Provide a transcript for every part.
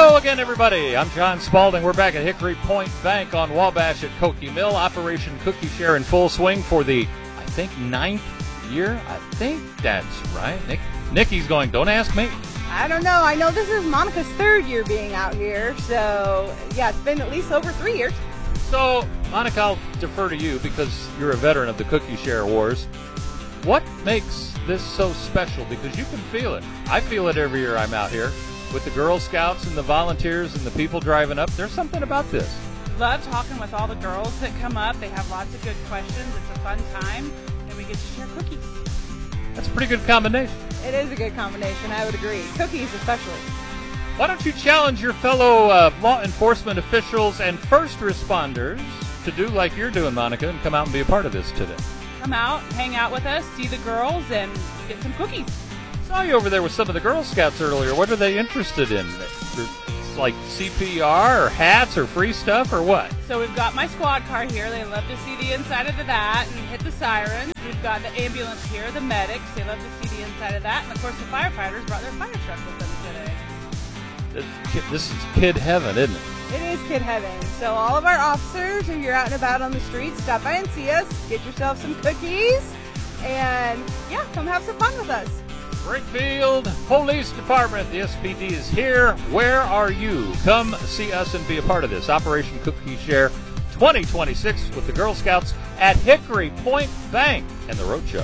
Hello again, everybody. I'm John Spalding. We're back at Hickory Point Bank on Wabash at Koki Mill. Operation Cookie Share in full swing for the, I think, 9th year. I think that's right. Nikki's going, don't ask me. I don't know. I know this is Monica's 3rd year being out here. So, yeah, it's been at least over 3 years. So, Monica, I'll defer to you because you're a veteran of the Cookie Share Wars. What makes this so special? Because you can feel it. I feel it every year I'm out here with the Girl Scouts and the volunteers and the people driving up. There's something about this. Love talking with all the girls that come up. They have lots of good questions. It's a fun time, and we get to share cookies. That's a pretty good combination. It is a good combination, I would agree. Cookies especially. Why don't you challenge your fellow law enforcement officials and first responders to do like you're doing, Monica, and come out and be a part of this today? Come out, hang out with us, see the girls, and get some cookies. Saw you over there with some of the Girl Scouts earlier. What are they interested in? It's like CPR or hats or free stuff or what? So we've got my squad car here. They love to see the inside of that and hit the sirens. We've got the ambulance here, the medics. They love to see the inside of that. And, of course, the firefighters brought their fire truck with them today. This is kid heaven, isn't it? It is kid heaven. So all of our officers, if you're out and about on the streets, stop by and see us. Get yourself some cookies. And, yeah, come have some fun with us. Springfield Police Department, the SPD is here. Where are you? Come see us and be a part of this. Operation Cookie Share 2026 with the Girl Scouts at Hickory Point Bank and the Roadshow.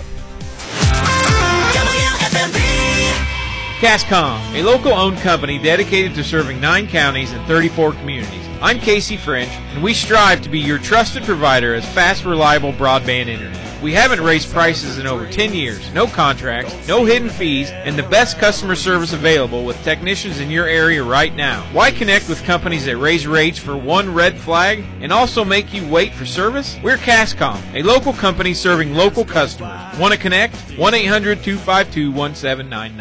CASCOM, a local-owned company dedicated to serving 9 counties and 34 communities. I'm Casey French, and we strive to be your trusted provider of fast, reliable broadband internet. We haven't raised prices in over 10 years, no contracts, no hidden fees, and the best customer service available with technicians in your area right now. Why connect with companies that raise rates for one red flag and also make you wait for service? We're CASCOM, a local company serving local customers. Want to connect? 1-800-252-1799.